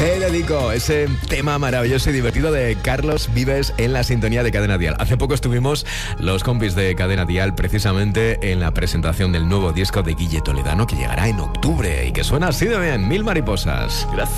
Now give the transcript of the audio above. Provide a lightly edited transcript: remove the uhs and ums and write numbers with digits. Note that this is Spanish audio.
Te dedico ese tema maravilloso y divertido de Carlos Vives en la sintonía de Cadena Dial. Hace poco estuvimos los compis de Cadena Dial precisamente en la presentación del nuevo disco de Guille Toledano, que llegará en octubre y que suena así de bien, Mil Mariposas. Gracias.